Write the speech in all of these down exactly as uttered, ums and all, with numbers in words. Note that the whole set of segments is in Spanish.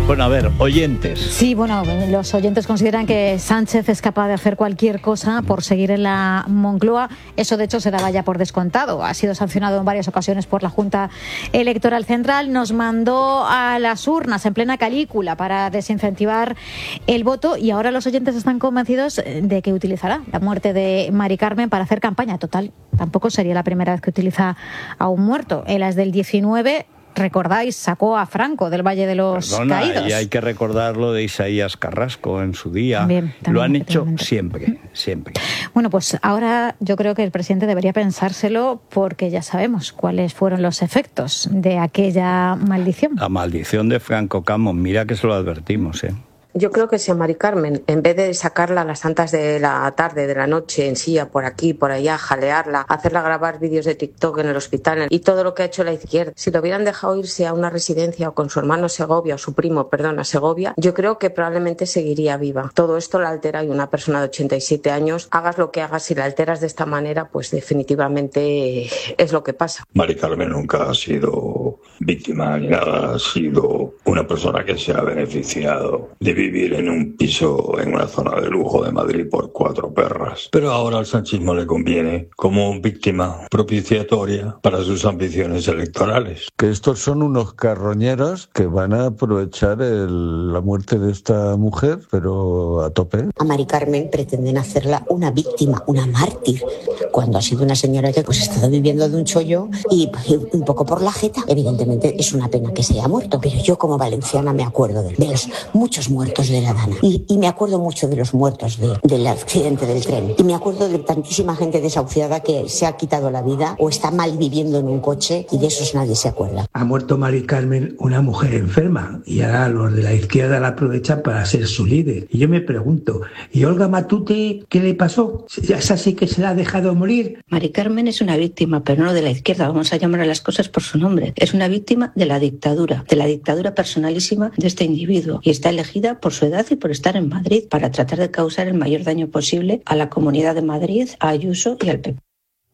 Bueno, a ver, oyentes. Sí, bueno, los oyentes consideran que Sánchez es capaz de hacer cualquier cosa por seguir en la Moncloa. Eso, de hecho, se daba ya por descontado. Ha sido sancionado en varias ocasiones por la Junta Electoral Central. Nos mandó a las urnas en plena calícula para desincentivar el voto y ahora los oyentes están convencidos de que utilizará la muerte de Mari Carmen para hacer campaña. Total, tampoco sería la primera vez que utiliza a un muerto. En las del diecinueve... recordáis, sacó a Franco del Valle de los Perdona, Caídos. Y hay que recordar lo de Isaías Carrasco en su día. También, también, lo han hecho siempre, siempre. Bueno, pues ahora yo creo que el presidente debería pensárselo porque ya sabemos cuáles fueron los efectos de aquella maldición. La maldición de Franco Camón, mira que se lo advertimos, ¿eh? Yo creo que si a Mari Carmen, en vez de sacarla a las tantas de la tarde, de la noche, en silla, por aquí, por allá, jalearla, hacerla grabar vídeos de TikTok en el hospital y todo lo que ha hecho la izquierda, si lo hubieran dejado irse a una residencia o con su hermano Segovia, o su primo, perdón, a Segovia, yo creo que probablemente seguiría viva. Todo esto la altera y una persona de ochenta y siete años, hagas lo que hagas, si la alteras de esta manera, pues definitivamente es lo que pasa. Mari Carmen nunca ha sido víctima ni nada, ha sido una persona que se ha beneficiado de vivir en un piso en una zona de lujo de Madrid por cuatro perras. Pero ahora al sanchismo le conviene como víctima propiciatoria para sus ambiciones electorales. Que estos son unos carroñeros que van a aprovechar el, la muerte de esta mujer, pero a tope. A Mari Carmen pretenden hacerla una víctima, una mártir, cuando ha sido una señora que pues ha estado viviendo de un chollo y, y un poco por la jeta. Evidentemente es una pena que se haya muerto, pero yo como valenciana me acuerdo de, de los muchos muertos de la Dana y, y me acuerdo mucho de los muertos de, del accidente del tren y me acuerdo de tantísima gente desahuciada que se ha quitado la vida o está mal viviendo en un coche y de esos nadie se acuerda. Ha muerto Mari Carmen, una mujer enferma, y ahora los de la izquierda la aprovechan para ser su líder. Y yo me pregunto, ¿y Olga Matute qué le pasó? ¿Es así que se la ha dejado morir? Mari Carmen es una víctima, pero no de la izquierda, vamos a llamar a las cosas por su nombre. Es una víctima de la dictadura, de la dictadura personalísima de este individuo y está elegida por su edad y por estar en Madrid para tratar de causar el mayor daño posible a la Comunidad de Madrid, a Ayuso y al P P.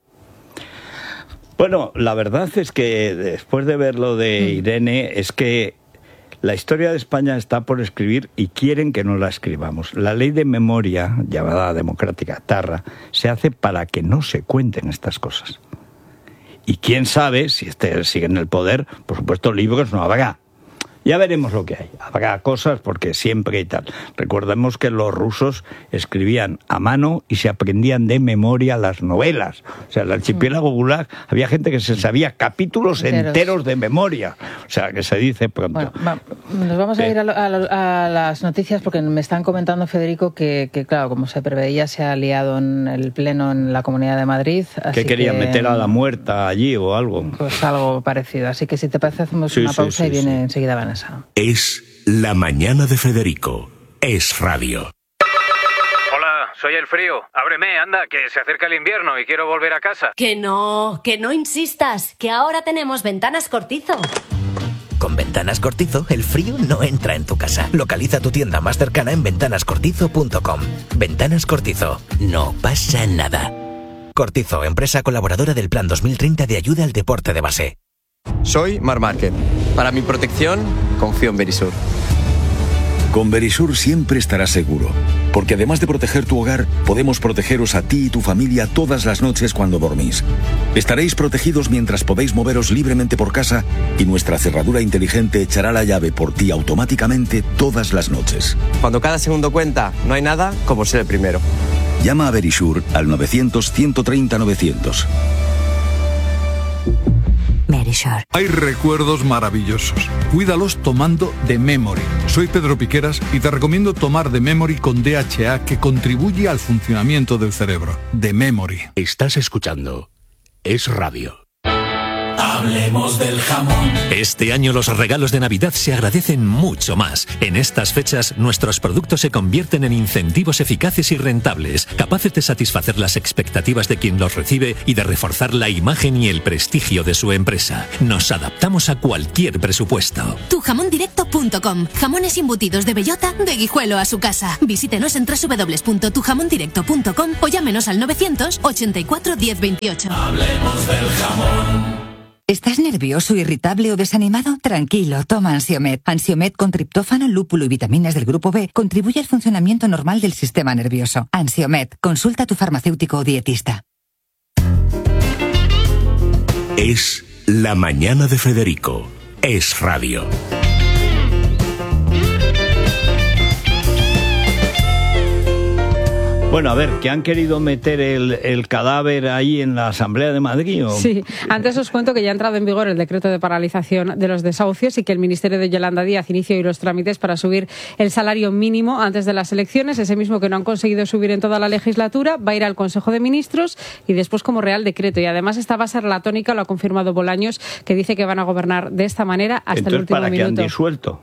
Bueno, la verdad es que después de ver lo de Irene, es que la historia de España está por escribir y quieren que no la escribamos. La ley de memoria, llamada democrática Tarra, se hace para que no se cuenten estas cosas. Y quién sabe, si este sigue en el poder, por supuesto libros no habrá. Ya veremos lo que hay. Habrá cosas porque siempre y tal. Recordemos que los rusos escribían a mano y se aprendían de memoria las novelas. O sea, el archipiélago Gulag había gente que se sabía capítulos enteros, enteros de memoria. O sea, que se dice pronto. Bueno, va, nos vamos a ir a, lo, a, lo, a las noticias porque me están comentando, Federico, que, que claro, como se preveía, se ha liado en el pleno en la Comunidad de Madrid. Así ¿Qué querían que, meter a la muerta allí o algo? Pues algo parecido. Así que si te parece hacemos sí, una pausa sí, sí, y viene sí. enseguida Vanessa. Es La Mañana de Federico. Es radio. Hola, soy el frío. Ábreme, anda, que se acerca el invierno y quiero volver a casa. Que no, que no insistas, que ahora tenemos Ventanas Cortizo. Con Ventanas Cortizo, el frío no entra en tu casa. Localiza tu tienda más cercana en ventanas cortizo punto com. Ventanas Cortizo. No pasa nada. Cortizo, empresa colaboradora del Plan dos mil treinta de ayuda al deporte de base. Soy Marc Márquez. Para mi protección, confío en Verisur. Con Verisur siempre estarás seguro, porque además de proteger tu hogar, podemos protegeros a ti y tu familia todas las noches cuando dormís. Estaréis protegidos mientras podéis moveros libremente por casa y nuestra cerradura inteligente echará la llave por ti automáticamente todas las noches. Cuando cada segundo cuenta, no hay nada como ser el primero. Llama a Verisur al novecientos, ciento treinta, novecientos. Verisur. Hay recuerdos maravillosos. Cuídalos tomando The Memory. Soy Pedro Piqueras y te recomiendo tomar The Memory con D H A, que contribuye al funcionamiento del cerebro. The Memory. Estás escuchando Es Radio. Hablemos del jamón. Este año los regalos de Navidad se agradecen mucho más. En estas fechas, nuestros productos se convierten en incentivos eficaces y rentables, capaces de satisfacer las expectativas de quien los recibe y de reforzar la imagen y el prestigio de su empresa. Nos adaptamos a cualquier presupuesto. tu jamón directo punto com. Jamones embutidos de bellota, de Guijuelo a su casa. Visítenos en doble u doble u doble u punto tu jamón directo punto com o llámenos al novecientos ochenta y cuatro diez veintiocho. Hablemos del jamón. ¿Estás nervioso, irritable o desanimado? Tranquilo, toma Ansiomed. Ansiomed con triptófano, lúpulo y vitaminas del grupo B contribuye al funcionamiento normal del sistema nervioso. Ansiomed, consulta a tu farmacéutico o dietista. Es La Mañana de Federico. Es radio. Bueno, a ver, ¿que han querido meter el, el cadáver ahí en la Asamblea de Madrid? ¿O? Sí, antes os cuento que ya ha entrado en vigor el decreto de paralización de los desahucios y que el Ministerio de Yolanda Díaz inició hoy los trámites para subir el salario mínimo antes de las elecciones, ese mismo que no han conseguido subir en toda la legislatura, va a ir al Consejo de Ministros y después como Real Decreto. Y además esta va a ser la tónica, lo ha confirmado Bolaños, que dice que van a gobernar de esta manera hasta Entonces, el último ¿para minuto. qué han disuelto?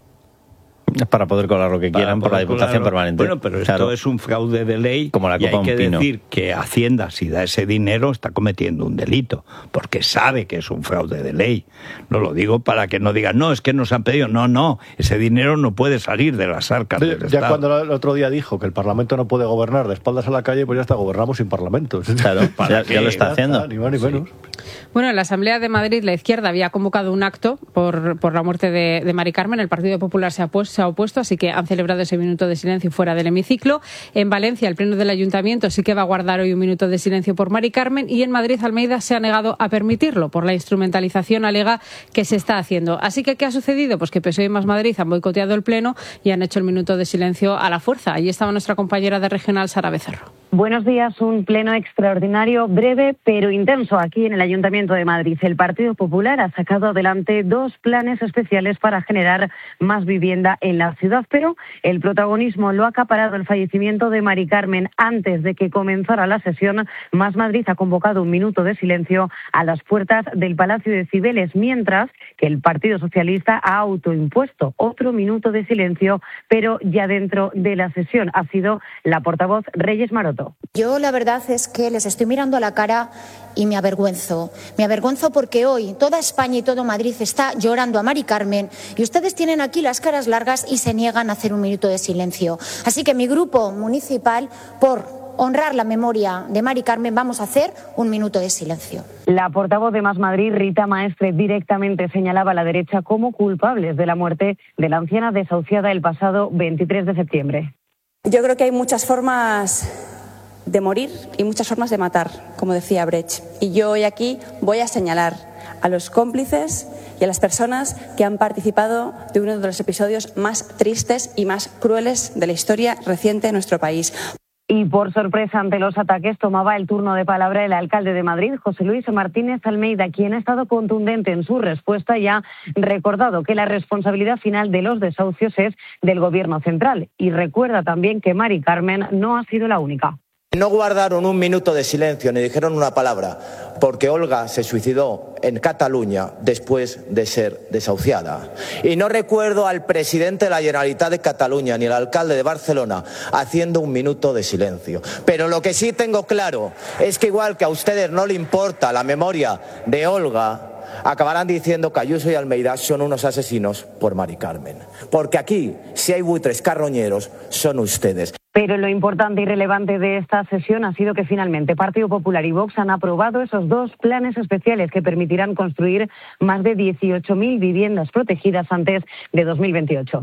Para poder colar lo que quieran por la Diputación colarlo. Permanente. Bueno, pero esto claro. es un fraude de ley. Como la y copa hay que un pino. decir que Hacienda, si da ese dinero, está cometiendo un delito, porque sabe que es un fraude de ley. No lo digo para que no digan, no, es que nos han pedido. No, no, ese dinero no puede salir de las arcas del Ya Estado. cuando el otro día dijo que el Parlamento no puede gobernar de espaldas a la calle, pues ya está, gobernamos sin Parlamento. Claro, ya, ya lo está haciendo. Está, ni más ni menos. Bueno, en la Asamblea de Madrid la izquierda había convocado un acto por, por la muerte de, de Mari Carmen. El Partido Popular se ha, pues, se ha opuesto, así que han celebrado ese minuto de silencio fuera del hemiciclo. En Valencia, el Pleno del Ayuntamiento sí que va a guardar hoy un minuto de silencio por Mari Carmen y en Madrid Almeida se ha negado a permitirlo por la instrumentalización, alega, que se está haciendo. Así que, ¿qué ha sucedido? Pues que P S O E y Más Madrid han boicoteado el Pleno y han hecho el minuto de silencio a la fuerza. Allí estaba nuestra compañera de Regional, Sara Becerro. Buenos días, un pleno extraordinario, breve pero intenso aquí en el Ayuntamiento de Madrid. El Partido Popular ha sacado adelante dos planes especiales para generar más vivienda en la ciudad, pero el protagonismo lo ha acaparado el fallecimiento de Mari Carmen. Antes de que comenzara la sesión, Más Madrid ha convocado un minuto de silencio a las puertas del Palacio de Cibeles, mientras que el Partido Socialista ha autoimpuesto otro minuto de silencio, pero ya dentro de la sesión. Ha sido la portavoz Reyes Maroto. Yo la verdad es que les estoy mirando a la cara y me avergüenzo. Me avergüenzo porque hoy toda España y todo Madrid está llorando a Mari Carmen y ustedes tienen aquí las caras largas y se niegan a hacer un minuto de silencio. Así que mi grupo municipal, por honrar la memoria de Mari Carmen, vamos a hacer un minuto de silencio. La portavoz de Más Madrid, Rita Maestre, directamente señalaba a la derecha como culpables de la muerte de la anciana desahuciada el pasado veintitrés de septiembre. Yo creo que hay muchas formas de morir y muchas formas de matar, como decía Brecht. Y yo hoy aquí voy a señalar a los cómplices y a las personas que han participado de uno de los episodios más tristes y más crueles de la historia reciente de nuestro país. Y por sorpresa ante los ataques tomaba el turno de palabra el alcalde de Madrid, José Luis Martínez Almeida, quien ha estado contundente en su respuesta y ha recordado que la responsabilidad final de los desahucios es del Gobierno central. Y recuerda también que Mari Carmen no ha sido la única. No guardaron un minuto de silencio ni dijeron una palabra porque Olga se suicidó en Cataluña después de ser desahuciada. Y no recuerdo al presidente de la Generalitat de Cataluña ni al alcalde de Barcelona haciendo un minuto de silencio. Pero lo que sí tengo claro es que igual que a ustedes no le importa la memoria de Olga, acabarán diciendo que Ayuso y Almeida son unos asesinos por Mari Carmen. Porque aquí, si hay buitres carroñeros, son ustedes. Pero lo importante y relevante de esta sesión ha sido que finalmente Partido Popular y Vox han aprobado esos dos planes especiales que permitirán construir más de dieciocho mil viviendas protegidas antes de dos mil veintiocho.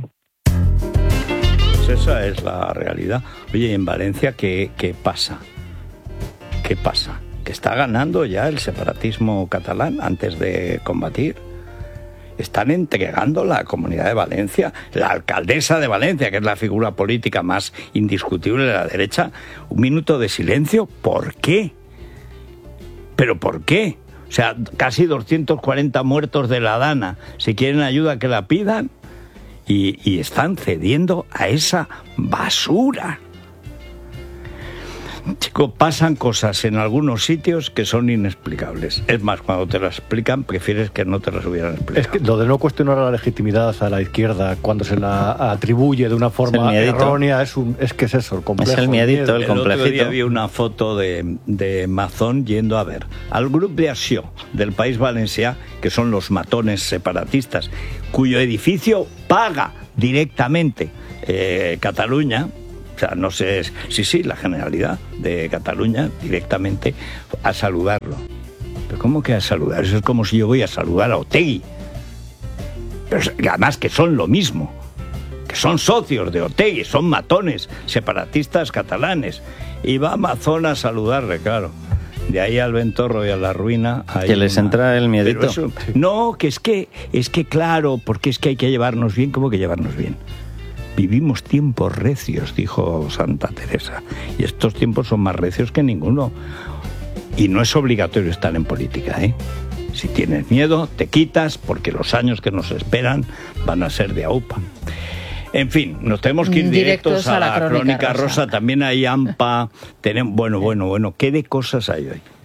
Pues esa es la realidad. Oye, ¿y en Valencia qué, qué pasa? ¿Qué pasa? Que está ganando ya el separatismo catalán antes de combatir. Están entregando la Comunidad de Valencia, la alcaldesa de Valencia, que es la figura política más indiscutible de la derecha, un minuto de silencio. ¿Por qué? ¿Pero por qué? O sea, casi doscientos cuarenta muertos de la Dana. Si quieren ayuda, que la pidan. Y, y están cediendo a esa basura. Chicos, pasan cosas en algunos sitios que son inexplicables. Es más, cuando te las explican, prefieres que no te las hubieran explicado. Es que lo de no cuestionar la legitimidad a la izquierda cuando se la atribuye de una forma errónea es, un, es que es eso, el complejo. Es el miedito, el, el complejito. otro día vi una foto de, de Mazón yendo a ver al Grup de Acció del País Valencià, que son los matones separatistas, cuyo edificio paga directamente eh, Cataluña. O sea, no sé, sí, sí, la Generalidad de Cataluña directamente a saludarlo. ¿Pero cómo que a saludar? Eso es como si yo voy a saludar a Otegi. Pero además que son lo mismo. Que son socios de Otegi, son matones, separatistas catalanes. Y va Mazón a saludarle, claro. De ahí al ventorro y a la ruina. Que les una... entra el miedito. Eso, no, que es que, es que claro, porque es que hay que llevarnos bien. ¿Cómo que llevarnos bien? Vivimos tiempos recios, dijo Santa Teresa. Y estos tiempos son más recios que ninguno. Y no es obligatorio estar en política, ¿eh? Si tienes miedo, te quitas, porque los años que nos esperan van a ser de aupa. En fin, nos tenemos que ir directos, directos a, a la, la Crónica, Crónica Rosa. Rosa. También hay AMPA. Tenemos, bueno, bueno, bueno, ¿qué de cosas hay hoy?